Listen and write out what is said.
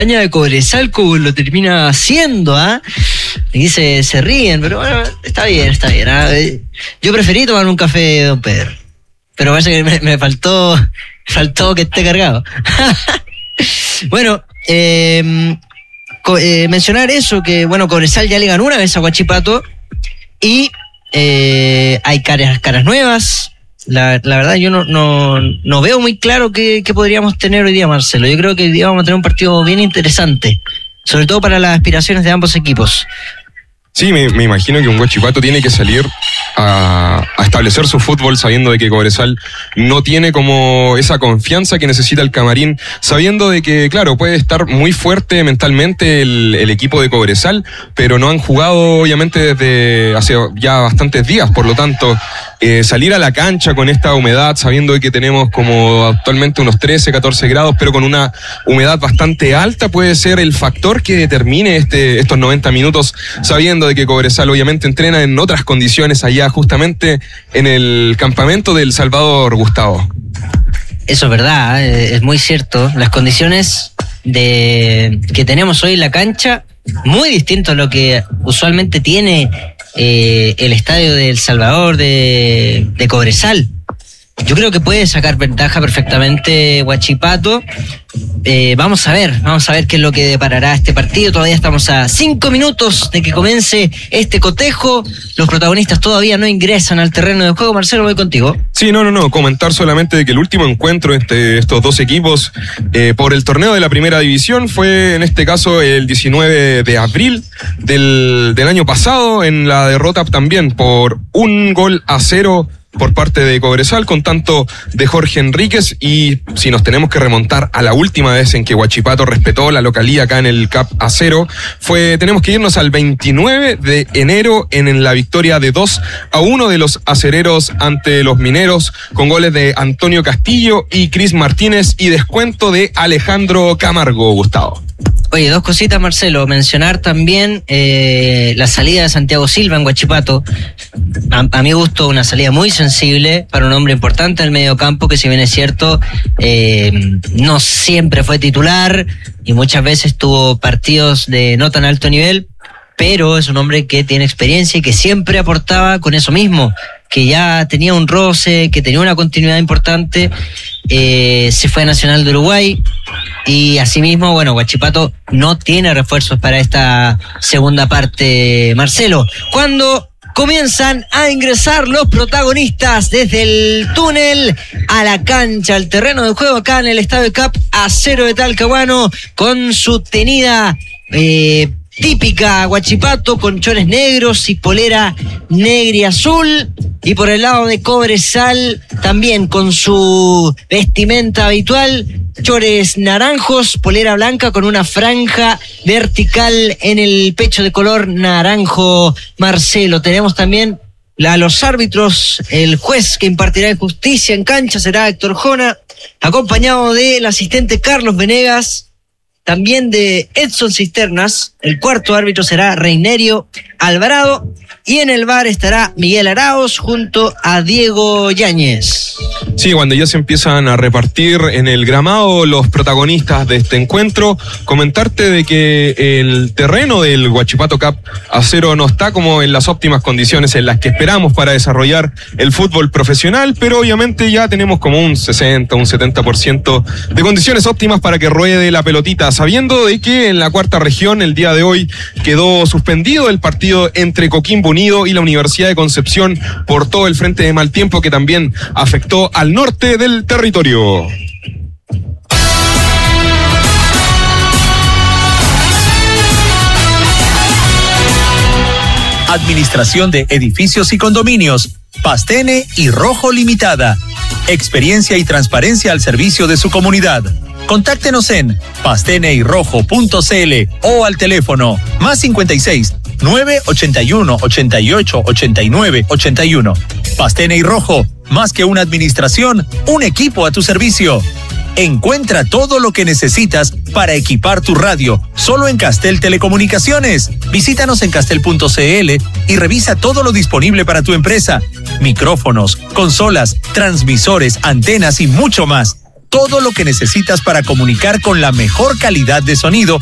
de Cobresal como lo termina haciendo, y se ríen, pero bueno, está bien. Yo preferí tomar un café, don Pedro, pero parece que me faltó que esté cargado. Bueno, mencionar eso, que bueno, Cobresal ya le ganó una vez a Huachipato y hay caras nuevas. La verdad yo no veo muy claro qué podríamos tener hoy día, Marcelo. Yo creo que hoy día vamos a tener un partido bien interesante, sobre todo para las aspiraciones de ambos equipos. Sí, me imagino que un Huachipato tiene que salir a establecer su fútbol sabiendo de que Cobresal no tiene como esa confianza que necesita el camarín, sabiendo de que, claro, puede estar muy fuerte mentalmente el equipo de Cobresal, pero no han jugado obviamente desde hace ya bastantes días, por lo tanto, salir a la cancha con esta humedad, sabiendo de que tenemos como actualmente unos 13, 14 grados, pero con una humedad bastante alta, puede ser el factor que determine estos 90 minutos, sabiendo de que Cobresal obviamente entrena en otras condiciones allá justamente en el campamento del Salvador, Gustavo. Eso es verdad, es muy cierto. Las condiciones que tenemos hoy en la cancha, muy distinto a lo que usualmente tiene el estadio del Salvador de Cobresal. Yo creo que puede sacar ventaja perfectamente Huachipato. Vamos a ver qué es lo que deparará este partido. Todavía estamos a 5 minutos de que comience este cotejo. Los protagonistas todavía no ingresan al terreno de juego. Marcelo, voy contigo. Sí, no. Comentar solamente de que el último encuentro entre estos dos equipos por el torneo de la primera división fue en este caso el 19 de abril del año pasado, en la derrota también por 1-0 por parte de Cobresal, con tanto de Jorge Enríquez. Y si nos tenemos que remontar a la última vez en que Huachipato respetó la localía acá en el CAP Acero, tenemos que irnos al 29 de enero en la victoria de 2-1 de los acereros ante los mineros, con goles de Antonio Castillo y Cris Martínez y descuento de Alejandro Camargo, Gustavo. Oye, dos cositas, Marcelo. Mencionar también la salida de Santiago Silva en Huachipato. A mi gusto, una salida muy sensible para un hombre importante en el mediocampo, que si bien es cierto, no siempre fue titular y muchas veces tuvo partidos de no tan alto nivel, pero es un hombre que tiene experiencia y que siempre aportaba con eso mismo, que ya tenía un roce, que tenía una continuidad importante. Se fue a Nacional de Uruguay y asimismo, bueno, Huachipato no tiene refuerzos para esta segunda parte, Marcelo. Cuando comienzan a ingresar los protagonistas desde el túnel a la cancha, al terreno de juego acá en el Estadio CAP Acero de Talcahuano, con su tenida típica Huachipato, con chores negros y polera negra y azul, y por el lado de Cobresal también con su vestimenta habitual, chores naranjos, polera blanca con una franja vertical en el pecho de color naranjo. Marcelo, tenemos también a los árbitros. El juez que impartirá justicia en cancha será Héctor Jona, acompañado del asistente Carlos Venegas, también de Edson Cisternas. El cuarto árbitro será Reinerio Alvarado, y en el VAR estará Miguel Arauz junto a Diego Yáñez. Sí, cuando ya se empiezan a repartir en el gramado los protagonistas de este encuentro, comentarte de que el terreno del Huachipato CAP Acero no está como en las óptimas condiciones en las que esperamos para desarrollar el fútbol profesional, pero obviamente ya tenemos como un 60, un 70% de condiciones óptimas para que ruede la pelotita, sabiendo de que en la cuarta región el día de hoy quedó suspendido el partido entre Coquimbo Unido y la Universidad de Concepción por todo el frente de mal tiempo que también afectó al norte del territorio. Administración de Edificios y Condominios, Pastene y Rojo Limitada. Experiencia y transparencia al servicio de su comunidad. Contáctenos en pasteneyrojo.cl o al teléfono +56 981 88 89 81. Pastene y Rojo, más que una administración, un equipo a tu servicio. Encuentra todo lo que necesitas para equipar tu radio, solo en Castel Telecomunicaciones. Visítanos en castel.cl y revisa todo lo disponible para tu empresa. Micrófonos, consolas, transmisores, antenas y mucho más. todo lo que necesitas para comunicar con la mejor calidad de sonido